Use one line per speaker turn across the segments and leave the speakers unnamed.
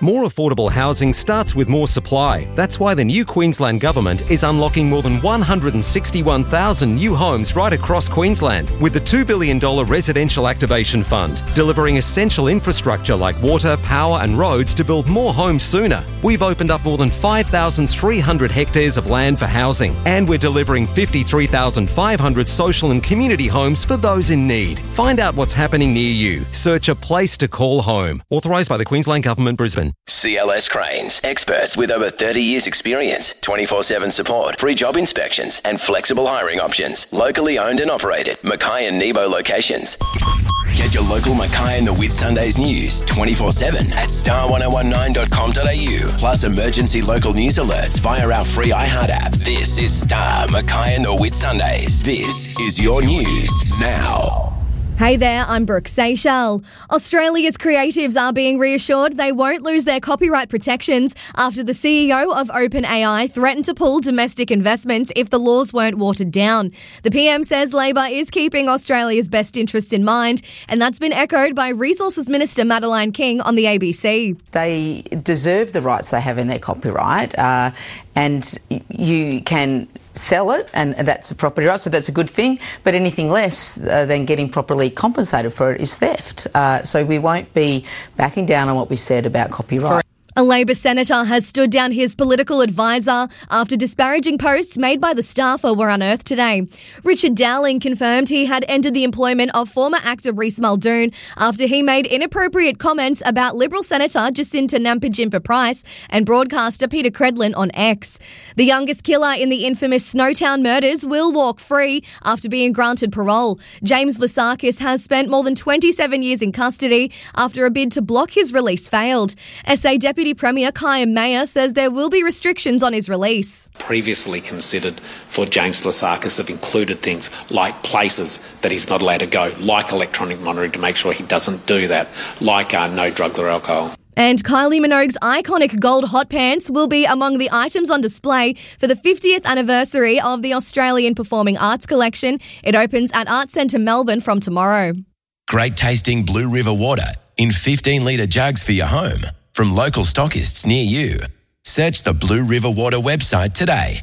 More affordable housing starts with more supply. That's why the new Queensland Government is unlocking more than 161,000 new homes right across Queensland with the $2 billion Residential Activation Fund, delivering essential infrastructure like water, power and roads to build more homes sooner. We've opened up more than 5,300 hectares of land for housing, and we're delivering 53,500 social and community homes for those in need. Find out what's happening near you. Search a place to call home. Authorised by the Queensland Government, Brisbane.
CLS Cranes, experts with over 30 years experience, 24/7 support, free job inspections and flexible hiring options. Locally owned and operated. Mackay and Nebo locations. Get your local Mackay and the Whitsundays news 24/7 at star1019.com.au. Plus emergency local news alerts via our free iHeart app. This is Star Mackay and the Whitsundays. This is your news now.
Hey there, I'm Brooke Seychelles. Australia's creatives are being reassured they won't lose their copyright protections after the CEO of OpenAI threatened to pull domestic investments if the laws weren't watered down. The PM says Labor is keeping Australia's best interests in mind, and that's been echoed by Resources Minister Madeleine King on the ABC.
They deserve the rights they have in their copyright, and you can sell it, and that's a property right, so that's a good thing, but anything less than getting properly compensated for it is theft. So we won't be backing down on what we said about copyright.
A Labor senator has stood down his political advisor after disparaging posts made by the staffer were unearthed today. Richard Dowling confirmed he had ended the employment of former actor Reece Muldoon after he made inappropriate comments about Liberal Senator Jacinta Nampijinpa-Price and broadcaster Peter Credlin on X. The youngest killer in the infamous Snowtown murders will walk free after being granted parole. James Vlasakis has spent more than 27 years in custody after a bid to block his release failed. SA Deputy Premier Kyan Mayer says there will be restrictions on his release.
Previously considered for James Vlasakis have included things like places that he's not allowed to go, like electronic monitoring to make sure he doesn't do that, like no drugs or alcohol.
And Kylie Minogue's iconic gold hot pants will be among the items on display for the 50th anniversary of the Australian Performing Arts Collection. It opens at Arts Centre Melbourne from tomorrow.
Great tasting Blue River water in 15-litre jugs for your home from local stockists near you. Search the Blue River Water website today.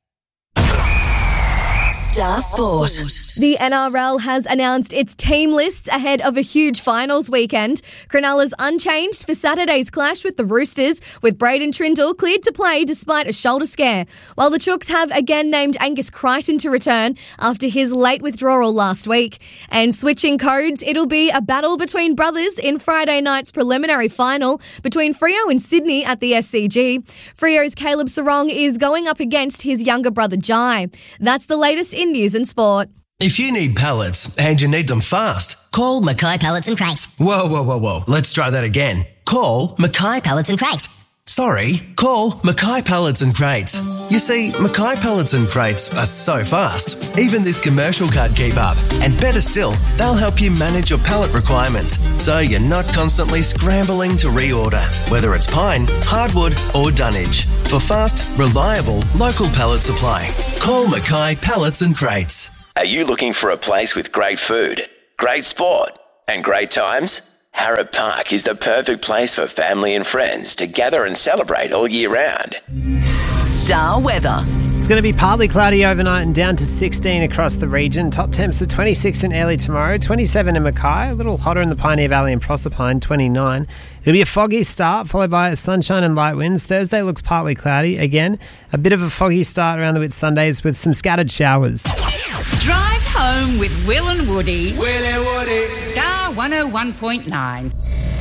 Star Sport.
The NRL has announced its team lists ahead of a huge finals weekend. Cronulla's unchanged for Saturday's clash with the Roosters, with Braden Trindle cleared to play despite a shoulder scare, while the Chooks have again named Angus Crichton to return after his late withdrawal last week. And switching codes, it'll be a battle between brothers in Friday night's preliminary final between Freo and Sydney at the SCG. Freo's Caleb Sarong is going up against his younger brother Jai. That's the latest in news and sport.
If you need pallets and you need them fast,
call Mackay Pallets and Crates.
Whoa. Let's try that again. Call
Mackay Pallets and Crates.
Sorry, call Mackay Pallets and Crates. You see, Mackay Pallets and Crates are so fast, even this commercial can't keep up. And better still, they'll help you manage your pallet requirements, so you're not constantly scrambling to reorder, whether it's pine, hardwood or dunnage. For fast, reliable, local pallet supply, call Mackay Pallets and Crates.
Are you looking for a place with great food, great sport and great times? Harrop Park is the perfect place for family and friends to gather and celebrate all year round.
Star weather.
It's going to be partly cloudy overnight and down to 16 across the region. Top temps are 26 in early tomorrow, 27 in Mackay, a little hotter in the Pioneer Valley and Proserpine, 29. It'll be a foggy start, followed by sunshine and light winds. Thursday looks partly cloudy. Again, a bit of a foggy start around the Whitsundays with some scattered showers.
Drive home with Will and Woody. Will and Woody. Star 101.9.